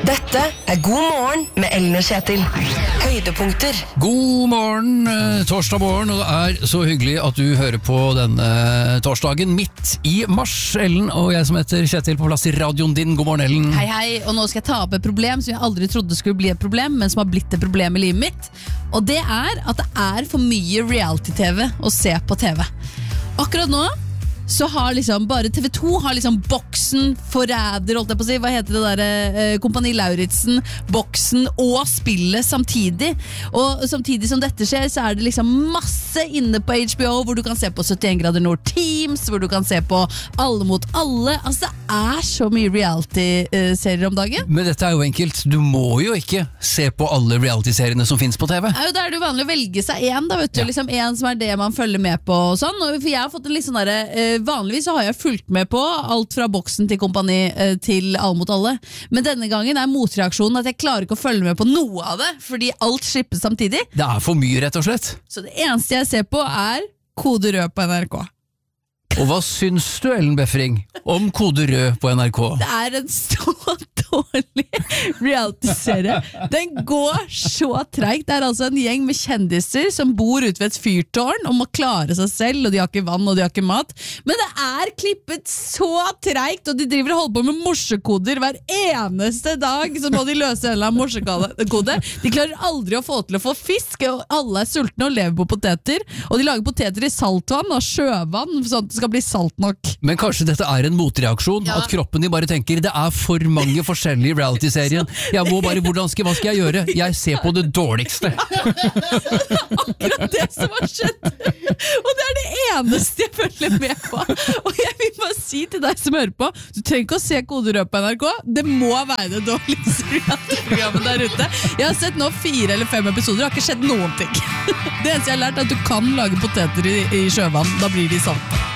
Dette God morgen med Ellen og Kjetil. Høydepunkter. God morgen, torsdag morgen, og det så hyggelig at du hører på denne torsdagen midt i mars. Ellen og jeg som heter Kjetil på plass i radioen din. God morgen, Ellen. Hei, hei, og nå skal jeg ta opp et problem som jeg aldri trodde skulle bli et problem, men som har blitt et problem i livet mitt. Og det at det for mye reality-TV å se på TV. Akkurat nå så har liksom bare TV 2 har liksom Boksen, Forræder, holdt jeg på å si, hva heter det der, Kompani Lauritzen, Boksen og spillet samtidig. Og samtidig som dette skjer, så det liksom masse inne på HBO, hvor du kan se på 71 grader Nord Teams, hvor du kan se på Alle mot alle. Altså det så mye reality-serier om dagen. Men dette jo enkelt. Du må jo ikke se på alle reality-seriene som finnes på TV. Ja, det jo vanlig å velge seg en, da, vet du. Ja. Liksom en som det man følger med på og sånn. Og for jeg har fått en litt sånn derre vanligvis så har jeg fulgt med på alt fra Boksen til Kompani til Alle mot alle. Men denne gangen motreaksjonen at jeg klarer ikke å følge med på noe av det, fordi alt slippes samtidig. Det for mye, rett og slett. Så det eneste jeg ser på Kode Rød på NRK. Og hva syns du, Ellen Befring, om Kode Rød på NRK? Det en så dårlig reality-serie. Den går så treigt. Det altså en gjeng med kjendiser som bor ute ved et fyrtårn og må klare seg selv, og de har ikke vann og de har ikke mat. Men det klippet så treigt, og de driver og holder på med morsekoder hver eneste dag, så må de løse en eller annen morsekode. De klarer aldri å få til å få fisk, og alle sultne og lever på poteter, og de lager poteter i saltvann og sjøvann, sånn at det skal bli salt nok. Men kanskje dette en motreaksjon, at kroppen din bare tenker det for mange forskjellige reality-serien. Jeg må bare, hva skal jeg gjøre? Jeg ser på det dårligste. Akkurat det som har skjedd. Og det det eneste jeg følger med på. Og jeg vil bare si til deg som hører på, du trenger ikke å se Kode Rød på NRK. Det må være det dårligste reality-programmet der ute. Jeg har sett nå 4 eller 5 episoder, det har ikke skjedd noen ting. Det eneste jeg har lært at du kan lage poteter i sjøvann, da blir de salte.